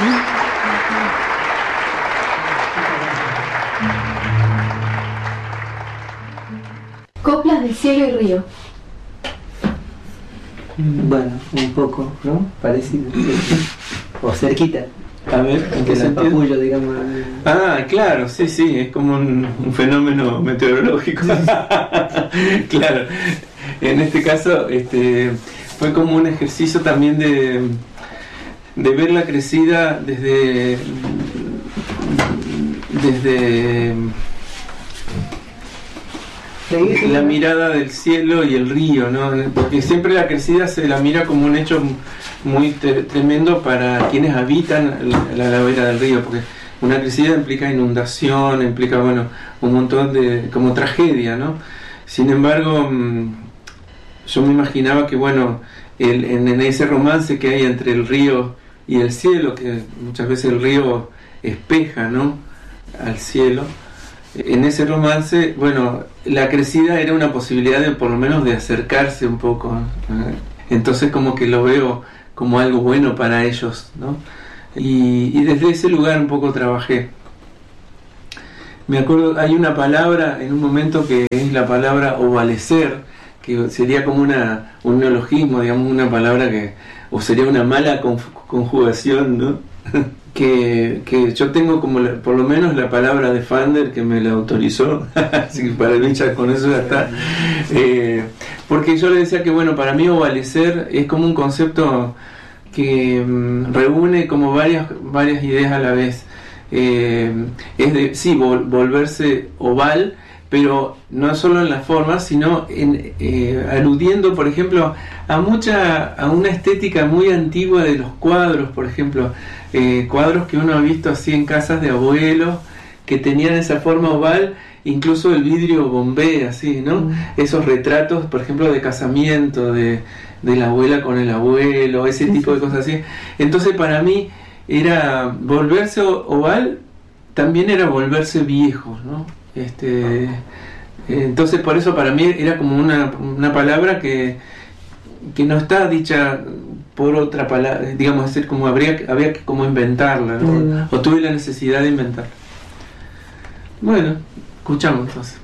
Coplas de cielo y río. Bueno, un poco, ¿no? Parecido. O cerquita. A ver, ¿en qué sentido? Papullo, digamos. Ah, claro, sí, es como un fenómeno meteorológico. Claro, en este caso fue como un ejercicio también de ver la crecida desde la mirada del cielo y el río, ¿no? Porque siempre la crecida se la mira como un hecho muy tremendo para quienes habitan la ladera del río, porque una crecida implica inundación, implica, bueno, un montón de, como tragedia, ¿no? Sin embargo, yo me imaginaba que, bueno, en ese romance que hay entre el río y el cielo, que muchas veces el río espeja, ¿no?, al cielo, en ese romance, bueno, la crecida era una posibilidad de, por lo menos, de acercarse un poco, ¿no? Entonces como que lo veo como algo bueno para ellos, ¿no? Y desde ese lugar un poco trabajé. Me acuerdo, hay una palabra en un momento que es la palabra ovalecer, que sería como un neologismo, digamos, una palabra que, o sería una mala conjugación, ¿no? que yo tengo como por lo menos la palabra de Fander que me la autorizó, así que para mí ya con eso ya está, porque yo le decía que, bueno, para mí ovalecer es como un concepto que reúne como varias ideas a la vez. Es de, sí, volverse oval, pero no solo en la forma, sino aludiendo, por ejemplo, a una estética muy antigua de los cuadros, por ejemplo, cuadros que uno ha visto así en casas de abuelos, que tenían esa forma oval, incluso el vidrio bombé, así, ¿no? Esos retratos, por ejemplo, de casamiento, de la abuela con el abuelo, ese tipo de cosas así. Entonces, para mí, era volverse oval, también era volverse viejo, ¿no? Entonces, por eso para mí era como una palabra que no está dicha por otra palabra, digamos, es decir, como había que como inventarla, ¿no? O tuve la necesidad de inventarla. Bueno, escuchamos entonces.